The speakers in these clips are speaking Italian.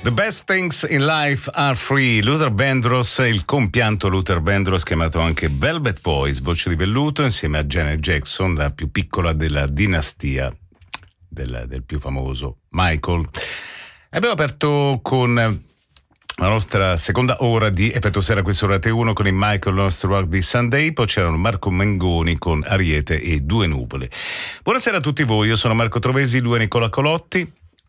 The best things in life are free. Luther Vandross, il compianto Luther Vandross, chiamato anche Velvet Voice, voce di velluto, insieme a Janet Jackson, la più piccola della dinastia del più famoso Michael. Abbiamo aperto con la nostra seconda ora di Effetto Sera, questa ora T1 con il Michael Nostro Rock di Sunday, poi c'erano Marco Mengoni con Ariete e Due Nuvole. Buonasera a tutti voi, io sono Marco Trovesi, lui è Nicola Colotti.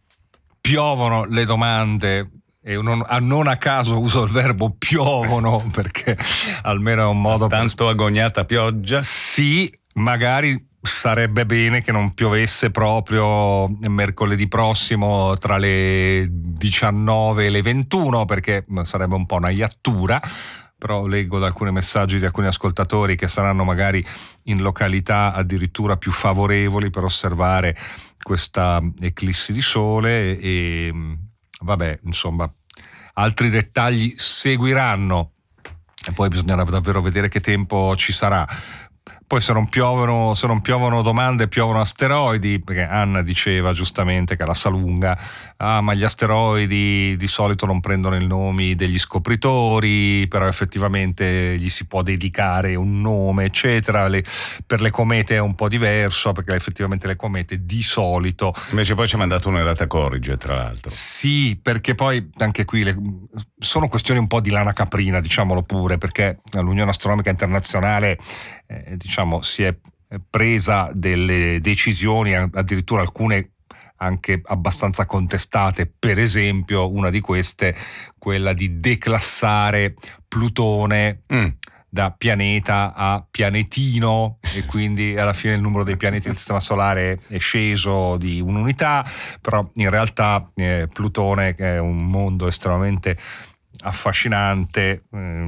Piovono le domande e non a caso uso il verbo piovono perché almeno è un modo tanto agognata pioggia. Sì, magari sarebbe bene che non piovesse proprio mercoledì prossimo tra le 19 e le 21, perché sarebbe un po' una iattura. Però leggo da alcuni messaggi di alcuni ascoltatori che saranno magari in località addirittura più favorevoli per osservare questa eclissi di sole e vabbè, insomma, altri dettagli seguiranno e poi bisognerà davvero vedere che tempo ci sarà. Poi se non piovono domande, piovono asteroidi, perché Anna diceva giustamente che alla Salunga, ma gli asteroidi di solito non prendono i nomi degli scopritori, però effettivamente gli si può dedicare un nome, eccetera. Per le comete è un po' diverso, perché effettivamente le comete di solito... Invece poi ci ha mandato un'errata corrige, tra l'altro. Sì, perché poi anche qui sono questioni un po' di lana caprina, diciamolo pure, perché l'Unione Astronomica Internazionale si è presa delle decisioni, addirittura alcune anche abbastanza contestate. Per esempio, una di queste, quella di declassare Plutone da pianeta a pianetino, e quindi alla fine il numero dei pianeti del Sistema Solare è sceso di un'unità, però in realtà Plutone, che è un mondo estremamente affascinante,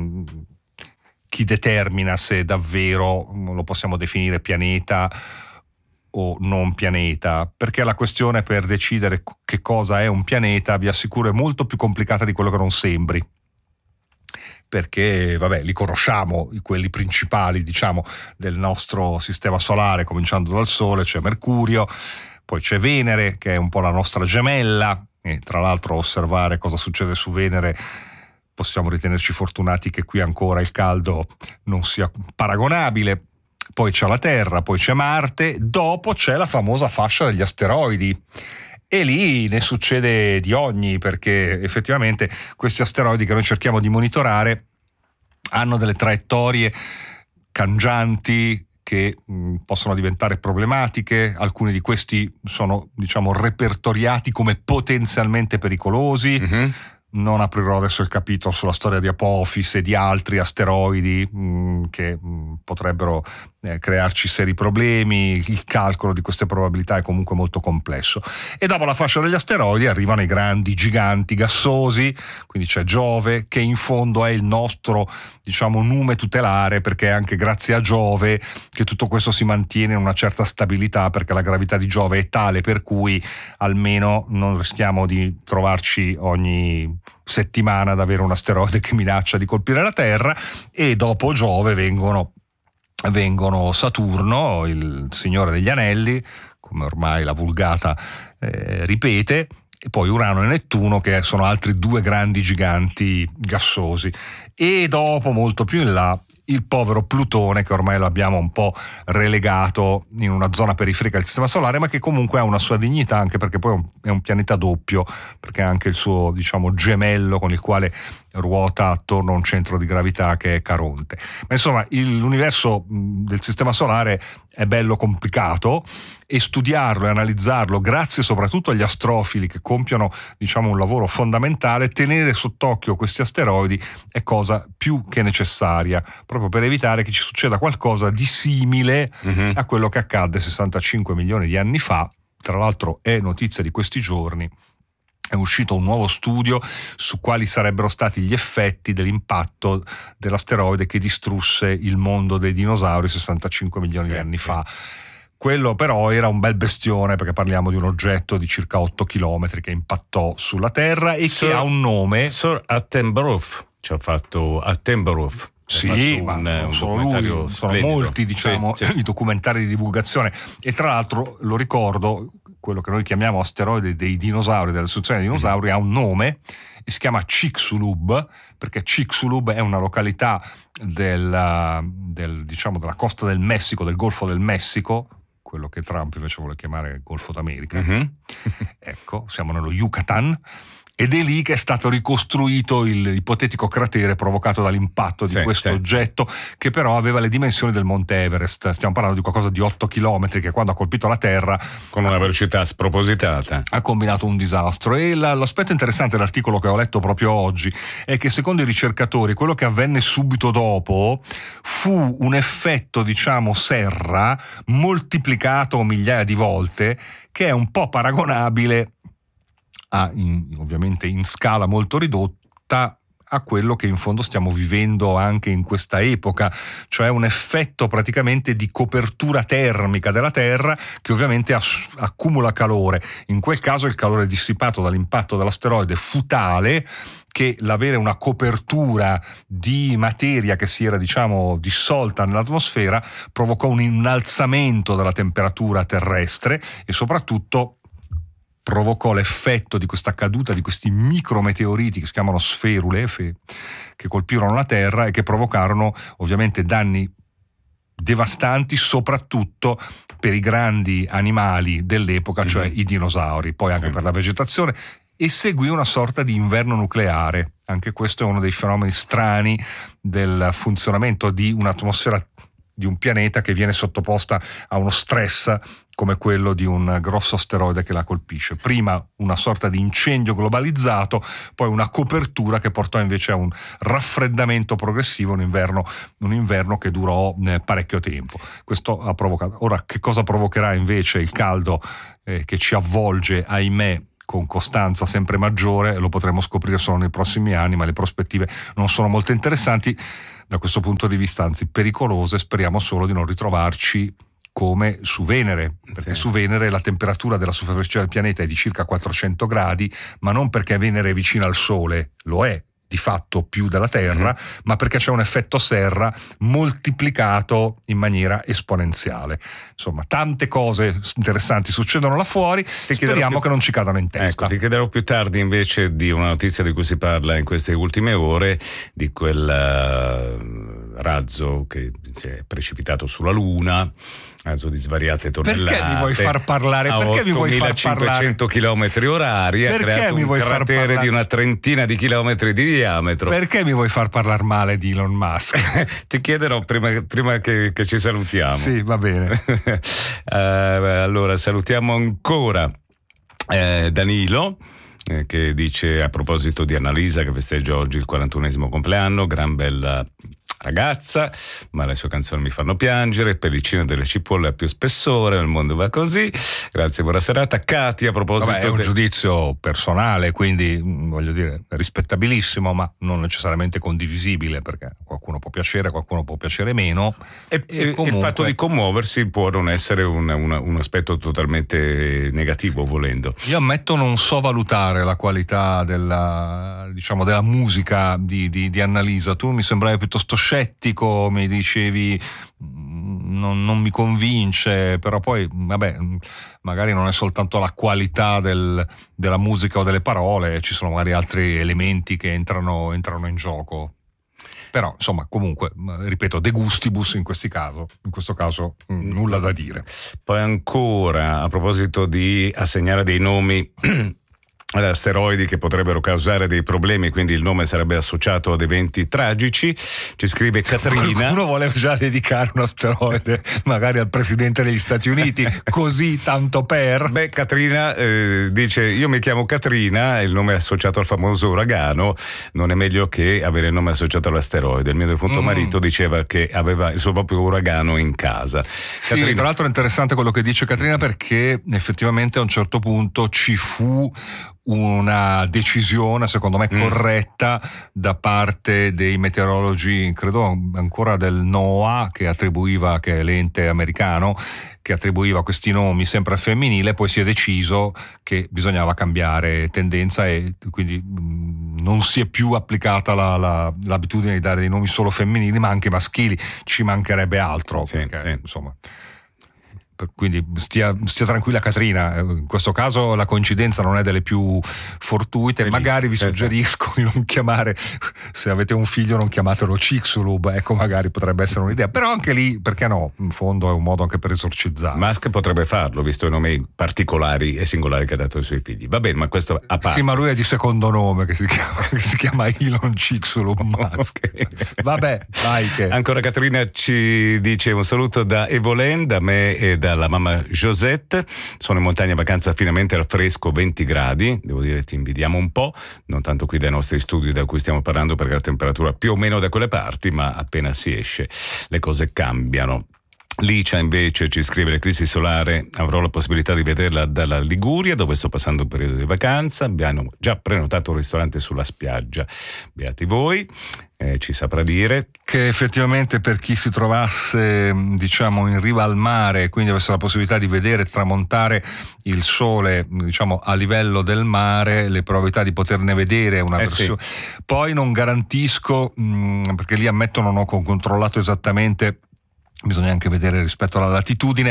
chi determina se davvero lo possiamo definire pianeta o non pianeta? Perché la questione per decidere che cosa è un pianeta, vi assicuro, è molto più complicata di quello che non sembri. Perché, vabbè, li conosciamo, quelli principali, del nostro sistema solare, cominciando dal Sole. C'è Mercurio, poi c'è Venere, che è un po' la nostra gemella, e tra l'altro osservare cosa succede su Venere possiamo ritenerci fortunati che qui ancora il caldo non sia paragonabile. Poi c'è la Terra, poi c'è Marte, dopo c'è la famosa fascia degli asteroidi. E lì ne succede di ogni, perché effettivamente questi asteroidi che noi cerchiamo di monitorare hanno delle traiettorie cangianti che possono diventare problematiche. Alcuni di questi sono, repertoriati come potenzialmente pericolosi. Mm-hmm. Non aprirò adesso il capitolo sulla storia di Apophis e di altri asteroidi che potrebbero crearci seri problemi. Il calcolo di queste probabilità è comunque molto complesso. E dopo la fascia degli asteroidi arrivano i grandi giganti gassosi, quindi c'è Giove, che in fondo è il nostro nume tutelare, perché è anche grazie a Giove che tutto questo si mantiene in una certa stabilità, perché la gravità di Giove è tale per cui almeno non rischiamo di trovarci ogni settimana ad avere un asteroide che minaccia di colpire la Terra. E dopo Giove vengono Saturno, il signore degli anelli, come ormai la vulgata ripete, e poi Urano e Nettuno, che sono altri due grandi giganti gassosi. E dopo, molto più in là, il povero Plutone, che ormai lo abbiamo un po' relegato in una zona periferica del Sistema Solare, ma che comunque ha una sua dignità, anche perché poi è un pianeta doppio, perché ha anche il suo gemello con il quale ruota attorno a un centro di gravità che è Caronte. Ma insomma, l'universo del Sistema Solare è bello complicato, e studiarlo e analizzarlo, grazie soprattutto agli astrofili che compiono un lavoro fondamentale, tenere sott'occhio questi asteroidi è cosa più che necessaria, proprio per evitare che ci succeda qualcosa di simile a quello che accadde 65 milioni di anni fa. Tra l'altro è notizia di questi giorni, è uscito un nuovo studio su quali sarebbero stati gli effetti dell'impatto dell'asteroide che distrusse il mondo dei dinosauri 65 milioni di anni fa. Quello però era un bel bestione, perché parliamo di un oggetto di circa 8 chilometri che impattò sulla Terra e che ha un nome. Sir Attenborough ci ha fatto Attenborough. Sì, ma non solo lui, sono molti i documentari di divulgazione. E tra l'altro lo ricordo, quello che noi chiamiamo asteroide dei dinosauri, della distruzione dei dinosauri, ha un nome e si chiama Chicxulub, perché Chicxulub è una località diciamo, della costa del Messico, del Golfo del Messico, quello che Trump invece vuole chiamare Golfo d'America. Ecco, siamo nello Yucatan. Ed è lì che è stato ricostruito l'ipotetico cratere provocato dall'impatto di questo oggetto, che però aveva le dimensioni del Monte Everest. Stiamo parlando di qualcosa di 8 chilometri che quando ha colpito la Terra, con una velocità spropositata, ha combinato un disastro. E l'aspetto interessante dell'articolo che ho letto proprio oggi è che secondo i ricercatori quello che avvenne subito dopo fu un effetto, diciamo, serra moltiplicato migliaia di volte, che è un po' paragonabile ovviamente in scala molto ridotta a quello che in fondo stiamo vivendo anche in questa epoca, cioè un effetto praticamente di copertura termica della Terra che ovviamente accumula calore. In quel caso il calore dissipato dall'impatto dell'asteroide fu tale che l'avere una copertura di materia che si era, diciamo, dissolta nell'atmosfera provocò un innalzamento della temperatura terrestre e soprattutto provocò l'effetto di questa caduta di questi micrometeoriti che si chiamano sferule, che colpirono la Terra e che provocarono ovviamente danni devastanti, soprattutto per i grandi animali dell'epoca, cioè i dinosauri, poi anche per la vegetazione, e seguì una sorta di inverno nucleare. Anche questo è uno dei fenomeni strani del funzionamento di un'atmosfera di un pianeta che viene sottoposta a uno stress come quello di un grosso asteroide che la colpisce. Prima una sorta di incendio globalizzato, poi una copertura che portò invece a un raffreddamento progressivo, un inverno che durò parecchio tempo. Questo ha provocato. Ora, che cosa provocherà invece il caldo che ci avvolge, ahimè, con costanza sempre maggiore, lo potremo scoprire solo nei prossimi anni, ma le prospettive non sono molto interessanti da questo punto di vista, anzi pericolose. Speriamo solo di non ritrovarci come su Venere, perché su Venere la temperatura della superficie del pianeta è di circa 400 gradi, ma non perché Venere è vicina al Sole, lo è di fatto più della Terra, ma perché c'è un effetto serra moltiplicato in maniera esponenziale. Insomma, tante cose interessanti succedono là fuori, speriamo che non ci cadano in testa. Ecco, ti chiederò più tardi invece di una notizia di cui si parla in queste ultime ore, di quel razzo che si è precipitato sulla Luna, razzo di svariate tonnellate. Perché mi vuoi far parlare? Perché mi vuoi far parlare? 8.500 km/h, ha creato un cratere di una trentina di chilometri di diametro. Perché mi vuoi far parlare male di Elon Musk? Ti chiederò prima che ci salutiamo. Sì, va bene. Allora salutiamo ancora Danilo, che dice, a proposito di Annalisa che festeggia oggi il 41esimo compleanno, gran bella ragazza, ma le sue canzoni mi fanno piangere, pellicina delle cipolle a più spessore, il mondo va così. Grazie, buona serata. Katia, a proposito... Vabbè, è un giudizio personale, quindi voglio dire rispettabilissimo, ma non necessariamente condivisibile, perché qualcuno può piacere, qualcuno può piacere meno. E comunque... il fatto di commuoversi può non essere un aspetto totalmente negativo, volendo. Io ammetto non so valutare la qualità della musica di Annalisa. Tu mi sembravi piuttosto scettico, mi dicevi non mi convince, però poi vabbè, magari non è soltanto la qualità della musica o delle parole, ci sono magari altri elementi che entrano in gioco. Però insomma, comunque, ripeto, de gustibus in questo caso nulla da dire. Poi ancora, a proposito di assegnare dei nomi ad asteroidi che potrebbero causare dei problemi, quindi il nome sarebbe associato ad eventi tragici, ci scrive Catrina. Qualcuno vuole già dedicare un asteroide magari al presidente degli Stati Uniti, così tanto per... Beh, Catrina dice, io mi chiamo Catrina, il nome è associato al famoso uragano, non è meglio che avere il nome associato all'asteroide. Il mio defunto marito diceva che aveva il suo proprio uragano in casa. Sì, Catrina... tra l'altro è interessante quello che dice Catrina, perché effettivamente a un certo punto ci fu una decisione, secondo me corretta, da parte dei meteorologi, credo ancora del NOAA, che è l'ente americano, che attribuiva questi nomi sempre al femminile. Poi si è deciso che bisognava cambiare tendenza e quindi non si è più applicata l'abitudine di dare dei nomi solo femminili, ma anche maschili. Ci mancherebbe altro, sì, perché, sì. Insomma... quindi stia tranquilla Catrina, in questo caso la coincidenza non è delle più fortuite. Felice. Magari vi suggerisco di non chiamare, se avete un figlio non chiamatelo Chicxulub, ecco, magari potrebbe essere un'idea, però anche lì perché no, in fondo è un modo anche per esorcizzare. Musk potrebbe farlo visto i nomi particolari e singolari che ha dato ai suoi figli. Va bene, ma questo a parte. Sì, ma lui è di secondo nome, che si chiama Elon Chicxulub Musk. Okay. Vabbè, dai che... Ancora Caterina ci dice un saluto da Evolen, da me e dalla mamma Josette. Sono in montagna vacanza finalmente al fresco, 20 gradi, devo dire ti invidiamo un po', non tanto qui dai nostri studi da cui stiamo parlando perché la temperatura più o meno da quelle parti, ma appena si esce le cose cambiano. Licia invece ci scrive: l'eclissi solare avrò la possibilità di vederla dalla Liguria dove sto passando un periodo di vacanza, abbiamo già prenotato un ristorante sulla spiaggia, beati voi. Ci saprà dire che effettivamente per chi si trovasse diciamo in riva al mare, quindi avesse la possibilità di vedere tramontare il sole diciamo a livello del mare, le probabilità di poterne vedere una versione. Sì. Poi non garantisco, perché lì ammetto non ho controllato esattamente, bisogna anche vedere rispetto alla latitudine,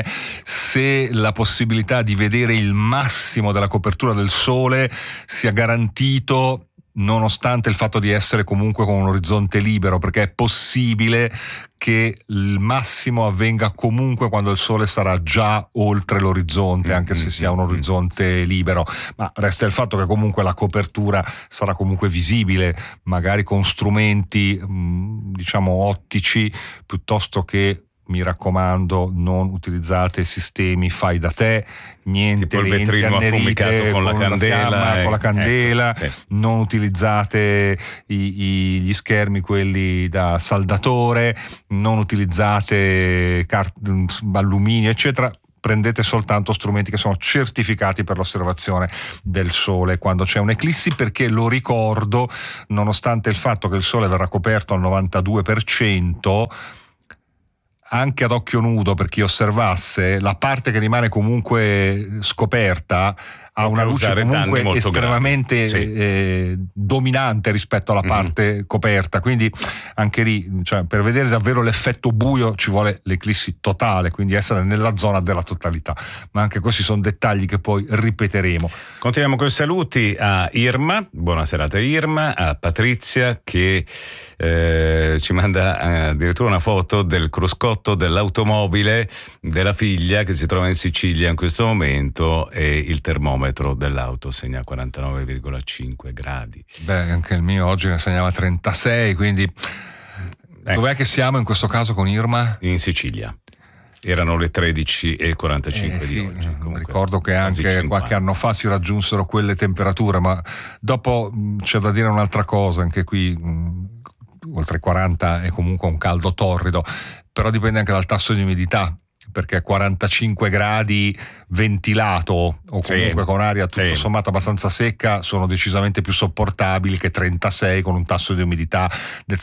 se la possibilità di vedere il massimo della copertura del sole sia garantito nonostante il fatto di essere comunque con un orizzonte libero, perché è possibile che il massimo avvenga comunque quando il sole sarà già oltre l'orizzonte, anche se sia un orizzonte libero, ma resta il fatto che comunque la copertura sarà comunque visibile, magari con strumenti diciamo ottici, piuttosto che, mi raccomando, non utilizzate sistemi fai da te, niente tipo il vetrino affumicato con la candela, con la candela, ecco, sì. Non utilizzate gli schermi quelli da saldatore, non utilizzate alluminio eccetera. Prendete soltanto strumenti che sono certificati per l'osservazione del sole quando c'è un'eclissi, perché lo ricordo, nonostante il fatto che il sole verrà coperto al 92%, anche ad occhio nudo, per chi osservasse, la parte che rimane comunque scoperta ha una luce comunque estremamente dominante rispetto alla parte coperta, quindi anche lì, cioè, per vedere davvero l'effetto buio ci vuole l'eclissi totale, quindi essere nella zona della totalità, ma anche questi sono dettagli che poi ripeteremo. Continuiamo con i saluti a Irma, buona serata Irma, a Patrizia che ci manda addirittura una foto del cruscotto dell'automobile della figlia che si trova in Sicilia in questo momento e il termometro dell'auto segna 49,5 gradi. Beh, anche il mio oggi ne segnava 36, quindi dov'è che siamo in questo caso con Irma? In Sicilia. Erano le 13:45 di oggi. Ricordo che anche qualche anno fa si raggiunsero quelle temperature, ma dopo c'è da dire un'altra cosa, anche qui oltre 40 è comunque un caldo torrido, però dipende anche dal tasso di umidità, perché 45 gradi ventilato o comunque con aria tutto sommato abbastanza secca sono decisamente più sopportabili che 36 con un tasso di umidità del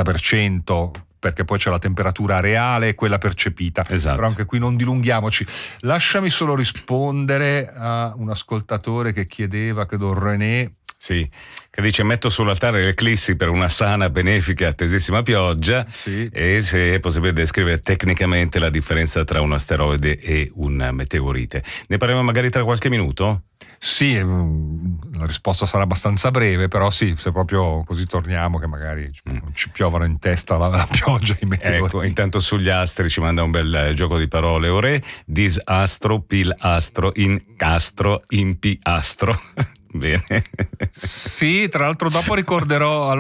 70%, perché poi c'è la temperatura reale e quella percepita. Esatto. Però anche qui non dilunghiamoci. Lasciami solo rispondere a un ascoltatore che chiedeva, credo René, sì, che dice: metto sull'altare l'eclissi per una sana, benefica, attesissima pioggia, e se è possibile descrivere tecnicamente la differenza tra un asteroide e un meteorite. Ne parliamo magari tra qualche minuto? Sì, la risposta sarà abbastanza breve, però sì, se proprio così torniamo che magari ci piovano in testa la pioggia e i meteoriti. Ecco, intanto sugli astri ci manda un bel gioco di parole. Ore, disastro, pilastro, incastro, impiastro. Bene. Sì, tra l'altro dopo ricorderò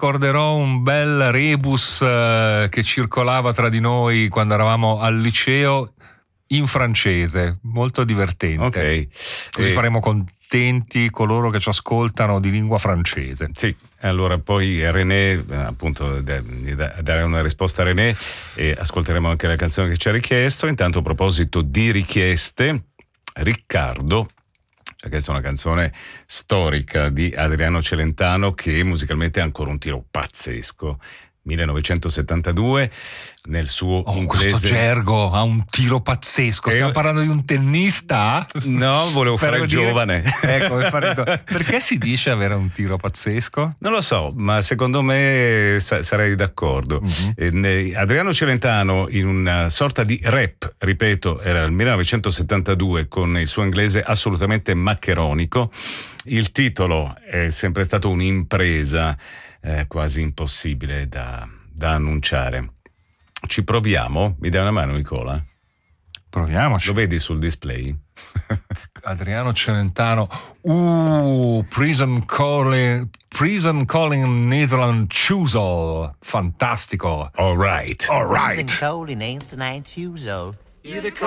un bel rebus che circolava tra di noi quando eravamo al liceo in francese, molto divertente. Ok. Così faremo contenti coloro che ci ascoltano di lingua francese. Sì, allora poi René, appunto dare una risposta a René e ascolteremo anche la canzone che ci ha richiesto. Intanto a proposito di richieste, Riccardo ci ha chiesto una canzone storica di Adriano Celentano che musicalmente è ancora un tiro pazzesco. 1972, nel suo inglese. Questo gergo ha un tiro pazzesco. Stiamo parlando di un tennista? No, volevo fare il giovane. Ecco, perché si dice avere un tiro pazzesco? Non lo so, ma secondo me sarei d'accordo. Adriano Celentano, in una sorta di rap, ripeto, era il 1972, con il suo inglese assolutamente maccheronico. Il titolo è sempre stato un'impresa quasi impossibile da annunciare. Ci proviamo? Mi dai una mano, Nicola? Proviamoci. Lo vedi sul display? Adriano Celentano. Prison Calling Netherland Choosel. Fantastico. All right. Prison Calling Netherland Choosel.